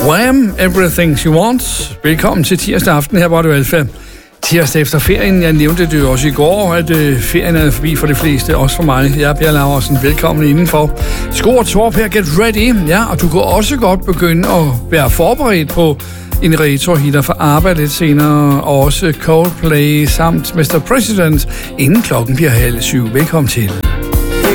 Wham! Everything She Wants. Velkommen til tirsdag aften. Her var det jo altså tirsdag efter ferien. Jeg nævnte det jo også i går, at ferien er forbi for de fleste, også for mig. Jeg er Per Laursen. Velkommen indenfor. Sko og Torp her, get ready. Ja, og du kan også godt begynde at være forberedt på en retro-hitter for arbejde lidt senere, og også Coldplay samt Mr. President, inden klokken bliver 6:30. Velkommen til.